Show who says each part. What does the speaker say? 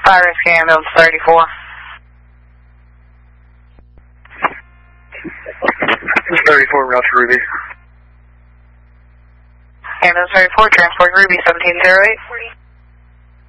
Speaker 1: Fire scan of 34.
Speaker 2: 34, route to Ruby.
Speaker 1: Ambulance 34, transport Ruby 1708.